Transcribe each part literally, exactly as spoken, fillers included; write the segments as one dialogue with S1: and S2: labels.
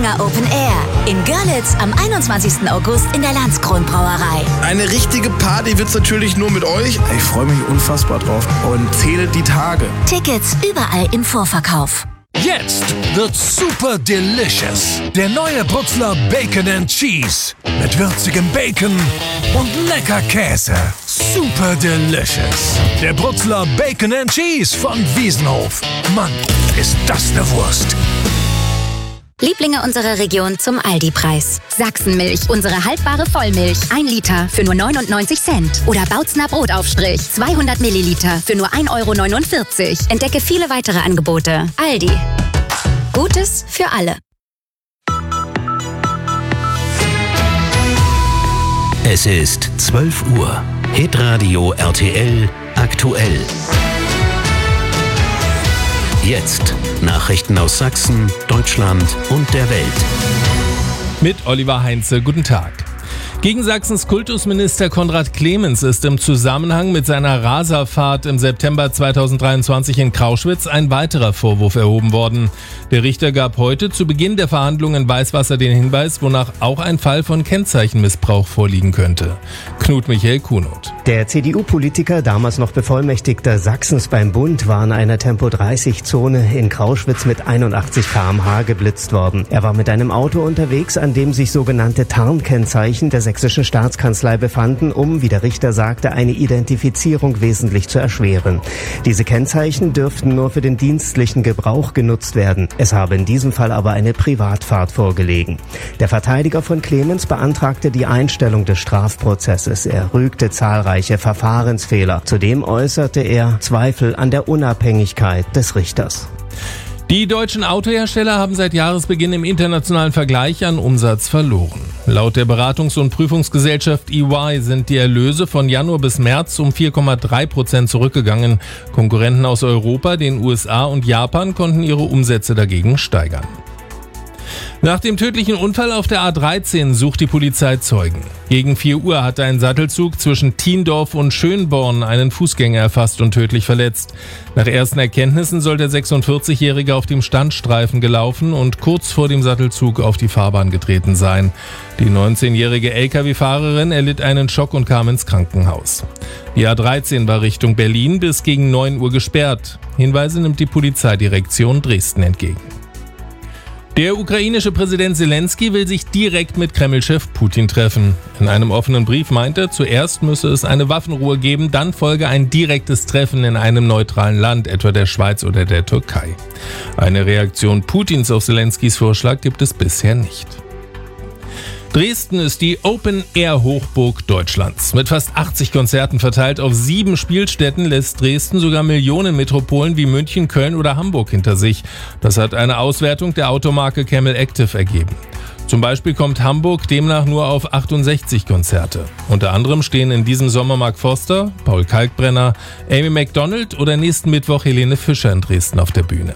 S1: Lieblinger Open Air. In Görlitz am einundzwanzigsten August in der Landskron-Brauerei.
S2: Eine richtige Party wird's natürlich nur mit euch. Ich freue mich unfassbar drauf und zähle die Tage.
S1: Tickets überall im Vorverkauf.
S3: Jetzt wird's super delicious. Der neue Brutzler Bacon and Cheese. Mit würzigem Bacon und lecker Käse. Super delicious. Der Brutzler Bacon and Cheese von Wiesenhof. Mann, ist das eine Wurst.
S4: Lieblinge unserer Region zum Aldi-Preis. Sachsenmilch, unsere haltbare Vollmilch. ein Liter für nur neunundneunzig Cent. Oder Bautzner Brotaufstrich, zweihundert Milliliter für nur ein Euro neunundvierzig. Entdecke viele weitere Angebote. Aldi. Gutes für alle.
S5: Es ist zwölf Uhr. Hitradio R T L aktuell. Jetzt Nachrichten aus Sachsen, Deutschland und der Welt.
S6: Mit Oliver Heinze, guten Tag. Gegen Sachsens Kultusminister Konrad Clemens ist im Zusammenhang mit seiner Raserfahrt im September zweitausenddreiundzwanzig in Krauschwitz ein weiterer Vorwurf erhoben worden. Der Richter gab heute zu Beginn der Verhandlungen in Weißwasser den Hinweis, wonach auch ein Fall von Kennzeichenmissbrauch vorliegen könnte. Knut Michael Kuhnert.
S7: Der C D U-Politiker, damals noch Bevollmächtigter Sachsens beim Bund, war in einer Tempo dreißig Zone in Krauschwitz mit einundachtzig Kilometer pro Stunde geblitzt worden. Er war mit einem Auto unterwegs, an dem sich sogenannte Tarnkennzeichen der sächsischen Staatskanzlei befanden, um, wie der Richter sagte, eine Identifizierung wesentlich zu erschweren. Diese Kennzeichen dürften nur für den dienstlichen Gebrauch genutzt werden. Es habe in diesem Fall aber eine Privatfahrt vorgelegen. Der Verteidiger von Clemens beantragte die Einstellung des Strafprozesses. Er rügte zahlreiche Verfahrensfehler. Zudem äußerte er Zweifel an der Unabhängigkeit des Richters.
S6: Die deutschen Autohersteller haben seit Jahresbeginn im internationalen Vergleich an Umsatz verloren. Laut der Beratungs- und Prüfungsgesellschaft E Y sind die Erlöse von Januar bis März um vier Komma drei Prozent zurückgegangen. Konkurrenten aus Europa, den U S A und Japan konnten ihre Umsätze dagegen steigern. Nach dem tödlichen Unfall auf der A dreizehn sucht die Polizei Zeugen. Gegen vier Uhr hatte ein Sattelzug zwischen Thiendorf und Schönborn einen Fußgänger erfasst und tödlich verletzt. Nach ersten Erkenntnissen soll der sechsundvierzigjährige auf dem Standstreifen gelaufen und kurz vor dem Sattelzug auf die Fahrbahn getreten sein. Die neunzehnjährige L K W-Fahrerin erlitt einen Schock und kam ins Krankenhaus. Die A dreizehn war Richtung Berlin bis gegen neun Uhr gesperrt. Hinweise nimmt die Polizeidirektion Dresden entgegen. Der ukrainische Präsident Zelensky will sich direkt mit Kreml-Chef Putin treffen. In einem offenen Brief meint er, zuerst müsse es eine Waffenruhe geben, dann folge ein direktes Treffen in einem neutralen Land, etwa der Schweiz oder der Türkei. Eine Reaktion Putins auf Zelenskys Vorschlag gibt es bisher nicht. Dresden ist die Open-Air-Hochburg Deutschlands. Mit fast achtzig Konzerten verteilt auf sieben Spielstätten lässt Dresden sogar Millionenmetropolen wie München, Köln oder Hamburg hinter sich. Das hat eine Auswertung der Automarke Camel Active ergeben. Zum Beispiel kommt Hamburg demnach nur auf achtundsechzig Konzerte. Unter anderem stehen in diesem Sommer Mark Forster, Paul Kalkbrenner, Amy Macdonald oder nächsten Mittwoch Helene Fischer in Dresden auf der Bühne.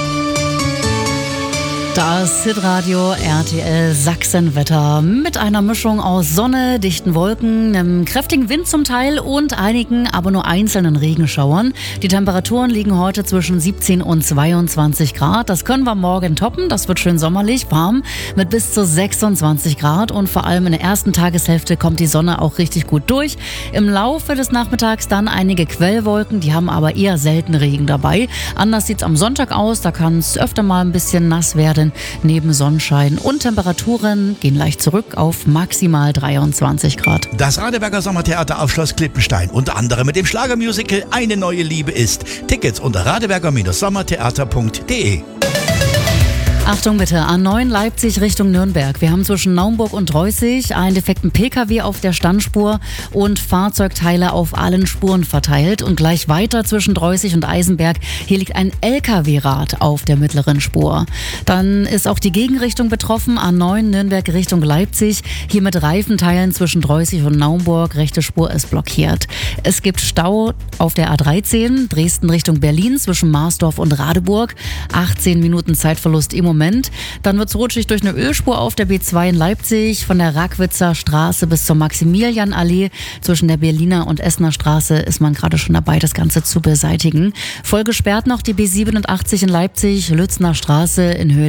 S8: Das Hitradio R T L Sachsenwetter mit einer Mischung aus Sonne, dichten Wolken, einem kräftigen Wind zum Teil und einigen, aber nur einzelnen Regenschauern. Die Temperaturen liegen heute zwischen siebzehn und zweiundzwanzig Grad. Das können wir morgen toppen. Das wird schön sommerlich, warm mit bis zu sechsundzwanzig Grad und vor allem in der ersten Tageshälfte kommt die Sonne auch richtig gut durch. Im Laufe des Nachmittags dann einige Quellwolken, die haben aber eher selten Regen dabei. Anders sieht es am Sonntag aus, da kann es öfter mal ein bisschen nass werden. Neben Sonnenschein und Temperaturen gehen leicht zurück auf maximal dreiundzwanzig Grad.
S9: Das Radeberger Sommertheater auf Schloss Klippenstein, unter anderem mit dem Schlagermusical Eine neue Liebe ist. Tickets unter radeberger Sommertheater punkt de.
S8: Achtung bitte, A neun Leipzig Richtung Nürnberg. Wir haben zwischen Naumburg und Reußig einen defekten P K W auf der Standspur und Fahrzeugteile auf allen Spuren verteilt. Und gleich weiter zwischen Reußig und Eisenberg, hier liegt ein L K W-Rad auf der mittleren Spur. Dann ist auch die Gegenrichtung betroffen, A neun Nürnberg Richtung Leipzig. Hier mit Reifenteilen zwischen Reußig und Naumburg, rechte Spur ist blockiert. Es gibt Stau auf der A dreizehn, Dresden Richtung Berlin zwischen Marsdorf und Radeburg. achtzehn Minuten Zeitverlust im Moment. Dann wird es rutschig durch eine Ölspur auf der B zwei in Leipzig, von der Rackwitzer Straße bis zur Maximilianallee. Zwischen der Berliner und Essener Straße ist man gerade schon dabei, das Ganze zu beseitigen. Voll gesperrt noch die B siebenundachtzig in Leipzig, Lützner Straße in Höhe